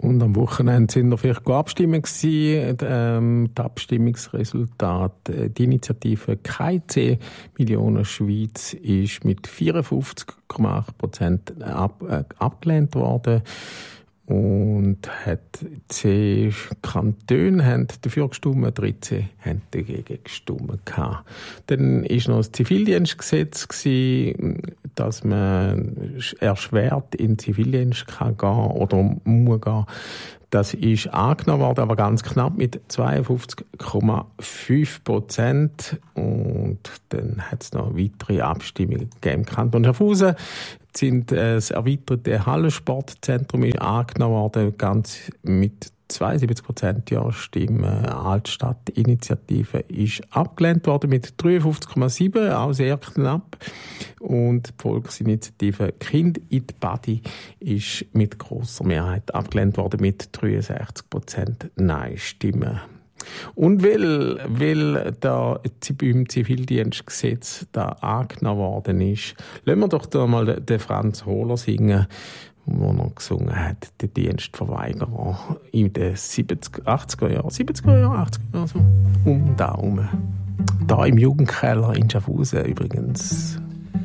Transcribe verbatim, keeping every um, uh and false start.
Und am Wochenende sind noch vielleicht abstimmen gewesen. Ähm, die Abstimmungsresultate. Die Initiative «K I C Millionen Schweiz» ist mit vierundfünfzig Komma acht Prozent ab, äh, abgelehnt worden. Und hat zehn Kantone haben dafür gestimmt, dreizehn haben dagegen gestimmt. Dann war noch das Zivildienstgesetz, dass man erschwert in den Zivildienst kann gehen oder muss gehen. Das ist angenommen worden, aber ganz knapp mit zweiundfünfzig Komma fünf Prozent. Und dann hat es noch weitere Abstimmungen gegeben. Im Kanton Schaffhausen sind äh, das erweiterte Hallensportzentrum ist angenommen worden, ganz mit zweiundsiebzig Prozent Ja-Stimmen. Altstadtinitiative ist abgelehnt worden mit dreiundfünfzig Komma sieben, auch sehr knapp. Und die Volksinitiative «Kind in die Body» ist mit grosser Mehrheit abgelehnt worden mit dreiundsechzig Prozent Nein-Stimmen. Und weil, weil da beim Zivildienstgesetz da angenommen worden ist, lassen wir doch da mal den Franz Hohler singen, wo er gesungen hat, den Dienstverweigerer in den siebziger, achtziger Jahren, siebziger Jahren, achtziger Jahren, so um da herum. Da im Jugendkeller in Schaffhausen übrigens.